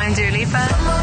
I'm Dua Lipa.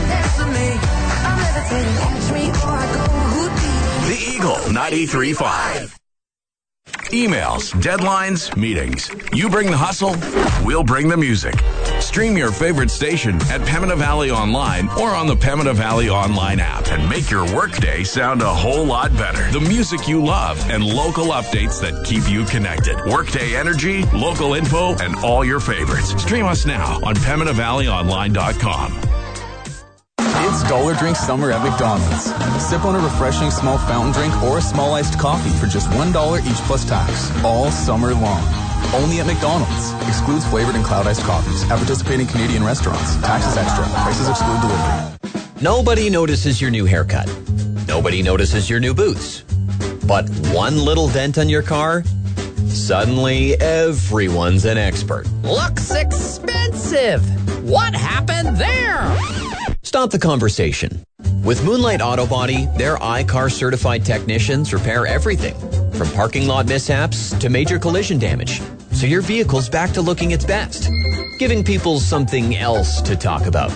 The Eagle 93.5. Emails, deadlines, meetings. You bring the hustle, we'll bring the music. Stream your favorite station at Pembina Valley Online or on the Pembina Valley Online app and make your workday sound a whole lot better. The music you love and local updates that keep you connected. Workday energy, local info, and all your favorites. Stream us now on PembinaValleyOnline.com. It's Dollar Drink Summer at McDonald's. Sip on a refreshing small fountain drink or a small iced coffee for just $1 each plus tax, all summer long. Only at McDonald's. Excludes flavored and cloud iced coffees. At participating Canadian restaurants. Taxes extra. Prices exclude delivery. Nobody notices your new haircut. Nobody notices your new boots. But one little dent on your car? Suddenly, everyone's an expert. Looks expensive. What happened there? Stop the conversation. With Moonlight Auto Body, their iCar certified technicians repair everything from parking lot mishaps to major collision damage, so your vehicle's back to looking its best, giving people something else to talk about.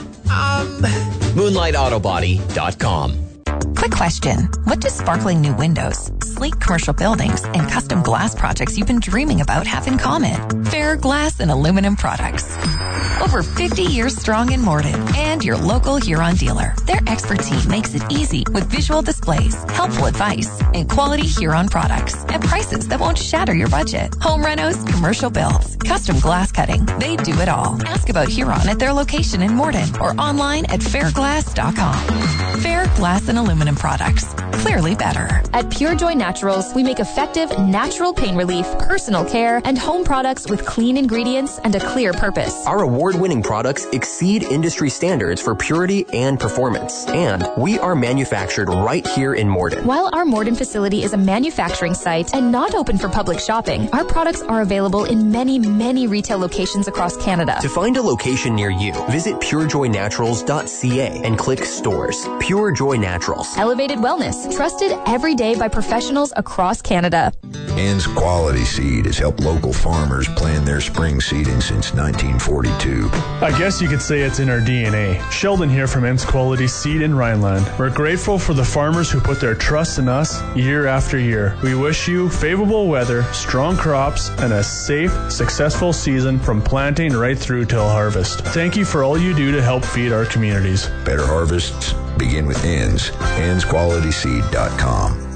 MoonlightAutobody.com. Quick question. What do sparkling new windows, sleek commercial buildings, and custom glass projects you've been dreaming about have in common? Fair Glass and Aluminum Products. Over 50 years strong in Morden and your local Huron dealer. Their expertise makes it easy with visual displays, helpful advice, and quality Huron products at prices that won't shatter your budget. Home renos, commercial builds, custom glass cutting. They do it all. Ask about Huron at their location in Morden or online at fairglass.com. Fair Glass and Aluminum Products. Clearly better. At Pure Joy Naturals, we make effective, natural pain relief, personal care, and home products with clean ingredients and a clear purpose. Our award-winning products exceed industry standards for purity and performance, and we are manufactured right here in Morden. While our Morden facility is a manufacturing site and not open for public shopping, our products are available in many, many retail locations across Canada. To find a location near you, visit purejoynaturals.ca and click Stores. Pure Joy Naturals. Elevated wellness, trusted every day by professionals across Canada. Ann's Quality Seed has helped local farmers plan their spring seeding since 1942. I guess you could say it's in our DNA. Sheldon here from Ann's Quality Seed in Rhineland. We're grateful for the farmers who put their trust in us year after year. We wish you favorable weather, strong crops, and a safe, successful season from planting right through till harvest. Thank you for all you do to help feed our communities. Better harvests begin with Ann's. Ann'sQualitySeed.com.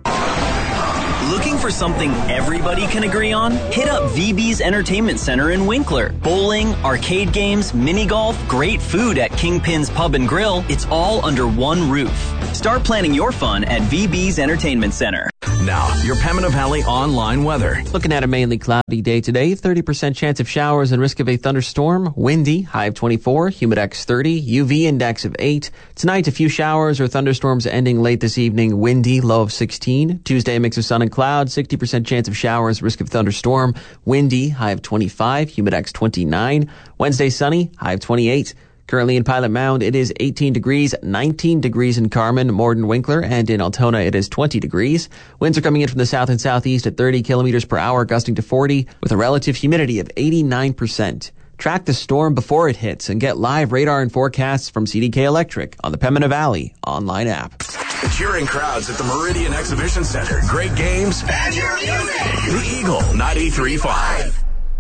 Looking for something everybody can agree on? Hit up VB's Entertainment Center in Winkler. Bowling, arcade games, mini golf, great food at Kingpin's Pub and Grill. It's all under one roof. Start planning your fun at VB's Entertainment Center. Now, your Pembina Valley online weather. Looking at a mainly cloudy day today, 30% chance of showers and risk of a thunderstorm. Windy, high of 24, humidex 30, UV index of 8. Tonight, a few showers or thunderstorms ending late this evening. Windy, low of 16. Tuesday, a mix of sun and clouds, 60% chance of showers, risk of thunderstorm. Windy, high of 25, humidex 29. Wednesday, sunny, high of 28. Currently in Pilot Mound, it is 18 degrees, 19 degrees in Carman, Morden, Winkler, and in Altona, it is 20 degrees. Winds are coming in from the south and southeast at 30 kilometers per hour, gusting to 40, with a relative humidity of 89%. Track the storm before it hits and get live radar and forecasts from CDK Electric on the Pembina Valley online app. Cheering crowds at the Meridian Exhibition Center. Great games and your music. The Eagle 93.5.